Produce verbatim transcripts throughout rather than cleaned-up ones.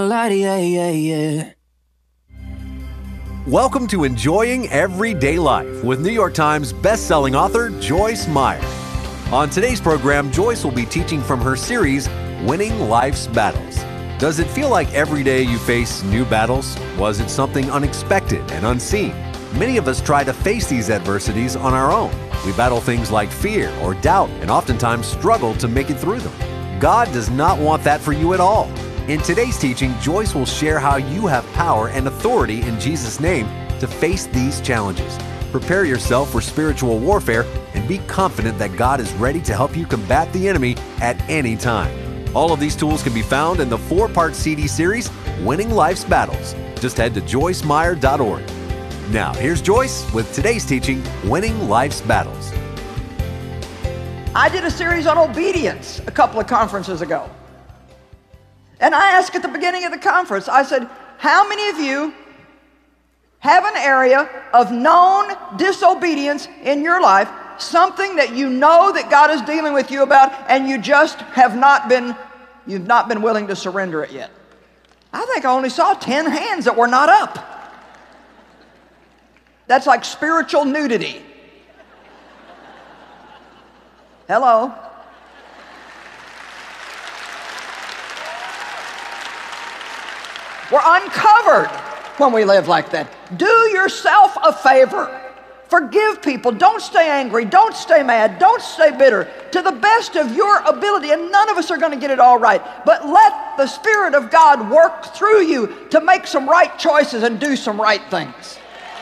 Welcome to Enjoying Everyday Life with New York Times best-selling author Joyce Meyer. On today's program, Joyce will be teaching from her series, Winning Life's Battles. Does it feel like every day you face new battles? Was it something unexpected and unseen? Many of us try to face these adversities on our own. We battle things like fear or doubt and oftentimes struggle to make it through them. God does not want that for you at all. In today's teaching, Joyce will share how you have power and authority in Jesus' name to face these challenges. Prepare yourself for spiritual warfare and be confident that God is ready to help you combat the enemy at any time. All of these tools can be found in the four-part C D series, Winning Life's Battles. Just head to joyce meyer dot org. Now, here's Joyce with today's teaching, Winning Life's Battles. I did a series on obedience a couple of conferences ago. And I asked at the beginning of the conference, I said, how many of you have an area of known disobedience in your life, something that you know that God is dealing with you about, and you just have not been, you've not been willing to surrender it yet? I think I only saw ten hands that were not up. That's like spiritual nudity. Hello? We're uncovered when we live like that. Do yourself a favor. Forgive people. Don't stay angry. Don't stay mad. Don't stay bitter. To the best of your ability, and none of us are going to get it all right, but let the Spirit of God work through you to make some right choices and do some right things.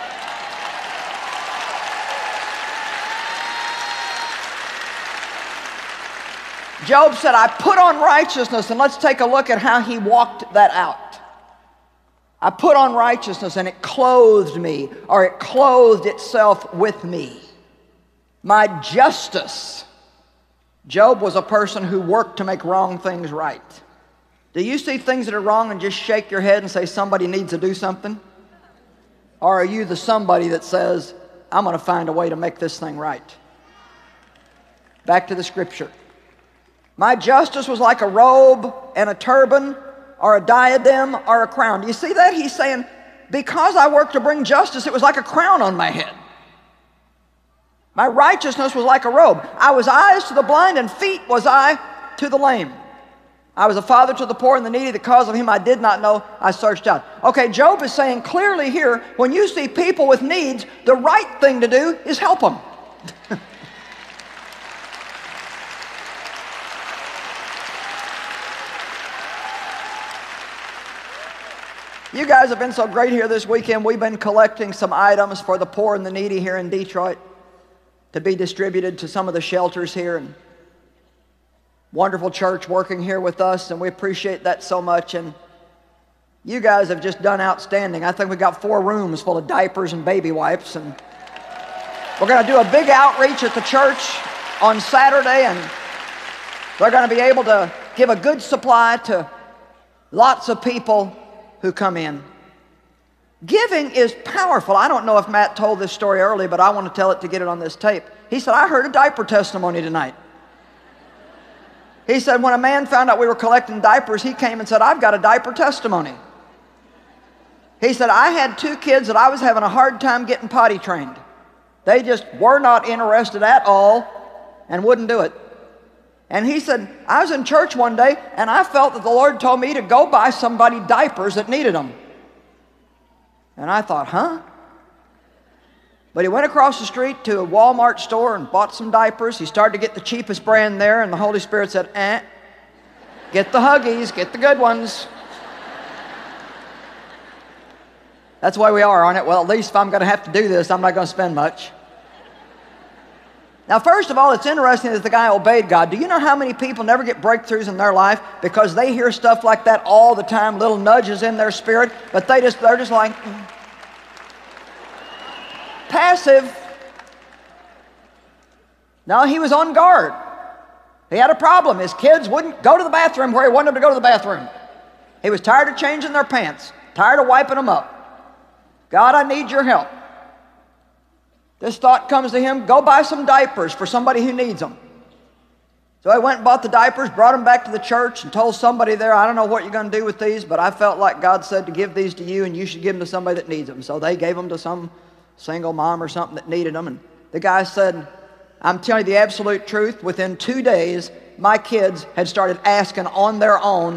Job said, I put on righteousness, and let's take a look at how he walked that out. I put on righteousness and it clothed me, or it clothed itself with me. My justice. Job was a person who worked to make wrong things right. Do you see things that are wrong and just shake your head and say somebody needs to do something? Or are you the somebody that says, I'm going to find a way to make this thing right? Back to the scripture. My justice was like a robe and a turban, or a diadem, or a crown. Do you see that? He's saying, because I worked to bring justice, it was like a crown on my head. My righteousness was like a robe. I was eyes to the blind, and feet was I to the lame. I was a father to the poor and the needy. The cause of him I did not know, I searched out. Okay, Job is saying clearly here, when you see people with needs, the right thing to do is help them. You guys have been so great here this weekend. We've been collecting some items for the poor and the needy here in Detroit to be distributed to some of the shelters here. And wonderful church working here with us, and we appreciate that so much. And you guys have just done outstanding. I think we got four rooms full of diapers and baby wipes. And we're going to do a big outreach at the church on Saturday, and we're going to be able to give a good supply to lots of people who come in. Giving is powerful. I don't know if Matt told this story early, but I want to tell it to get it on this tape. He said, I heard a diaper testimony tonight. He said when a man found out we were collecting diapers, he came and said, I've got a diaper testimony. He said, I had two kids that I was having a hard time getting potty trained. They just were not interested at all and wouldn't do it. And he said, I was in church one day, and I felt that the Lord told me to go buy somebody diapers that needed them. And I thought, huh? But he went across the street to a Walmart store and bought some diapers. He started to get the cheapest brand there, and the Holy Spirit said, eh, get the Huggies, get the good ones. That's the way we are on it. Well, at least if I'm going to have to do this, I'm not going to spend much. Now, first of all, it's interesting that the guy obeyed God. Do you know how many people never get breakthroughs in their life because they hear stuff like that all the time, little nudges in their spirit, but they just, they're just like, mm. Passive. No, he was on guard. He had a problem. His kids wouldn't go to the bathroom where he wanted them to go to the bathroom. He was tired of changing their pants, tired of wiping them up. God, I need your help. This thought comes to him, go buy some diapers for somebody who needs them. So I went and bought the diapers, brought them back to the church, and told somebody there, I don't know what you're going to do with these, but I felt like God said to give these to you, and you should give them to somebody that needs them. So they gave them to some single mom or something that needed them. And the guy said, I'm telling you the absolute truth. Within two days, my kids had started asking on their own